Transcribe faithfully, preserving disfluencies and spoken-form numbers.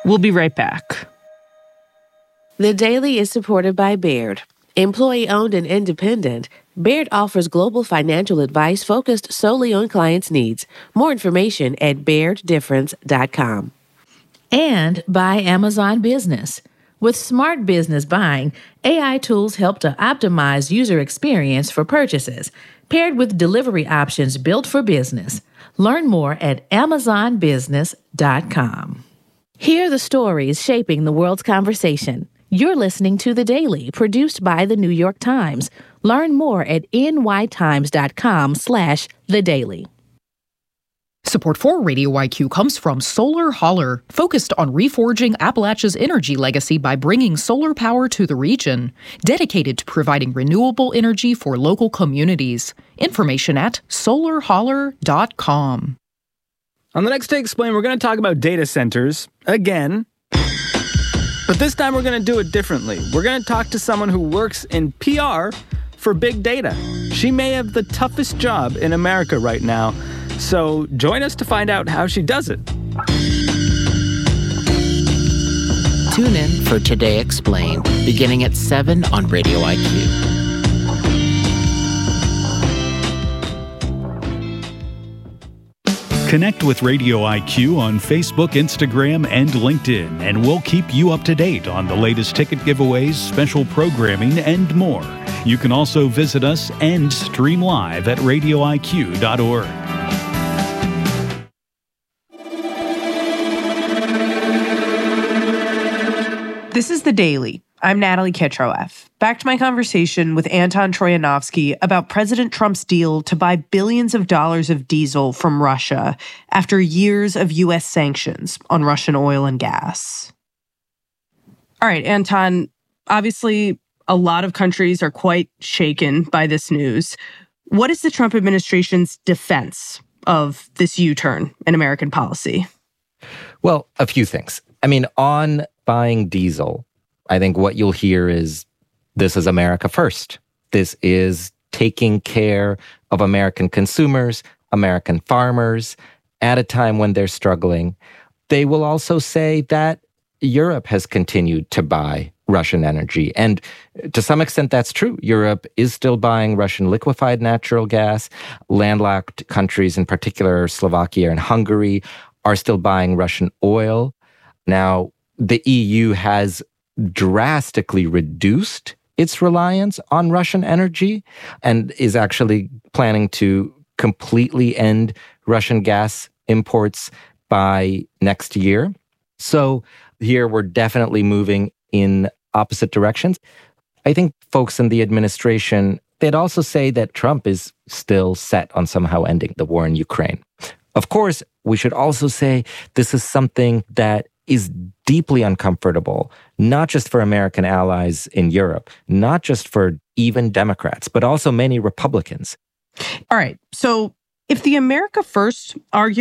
We'll be right back. The Daily is supported by Baird. Employee-owned and independent, Baird offers global financial advice focused solely on clients' needs. More information at baird difference dot com. And by Amazon Business. With smart business buying, A I tools help to optimize user experience for purchases, paired with delivery options built for business. Learn more at amazon business dot com. Hear the stories shaping the world's conversation. You're listening to The Daily, produced by The New York Times. Learn more at n y times dot com slash the daily. Support for Radio I Q comes from Solar Holler, focused on reforging Appalachia's energy legacy by bringing solar power to the region, dedicated to providing renewable energy for local communities. Information at solar holler dot com. On the next Day Explained, we're going to talk about data centers again. But this time we're going to do it differently. We're going to talk to someone who works in P R for big data. She may have the toughest job in America right now. So join us to find out how she does it. Tune in for Today Explained, beginning at seven on Radio I Q. Connect with Radio I Q on Facebook, Instagram, and LinkedIn, and we'll keep you up to date on the latest ticket giveaways, special programming, and more. You can also visit us and stream live at radio I Q dot org. This is The Daily. I'm Natalie Kitroeff. Back to my conversation with Anton Troyanovsky about President Trump's deal to buy billions of dollars of diesel from Russia after years of U S sanctions on Russian oil and gas. All right, Anton, obviously a lot of countries are quite shaken by this news. What is the Trump administration's defense of this U-turn in American policy? Well, a few things. I mean, on buying diesel, I think what you'll hear is, this is America first. This is taking care of American consumers, American farmers, at a time when they're struggling. They will also say that Europe has continued to buy Russian energy. And to some extent, that's true. Europe is still buying Russian liquefied natural gas. Landlocked countries, in particular Slovakia and Hungary, are still buying Russian oil. Now, the E U has drastically reduced its reliance on Russian energy and is actually planning to completely end Russian gas imports by next year. So here we're definitely moving in opposite directions. I think folks in the administration, they'd also say that Trump is still set on somehow ending the war in Ukraine. Of course, we should also say this is something that is deeply uncomfortable, not just for American allies in Europe, not just for even Democrats, but also many Republicans. All right. So if the America First argument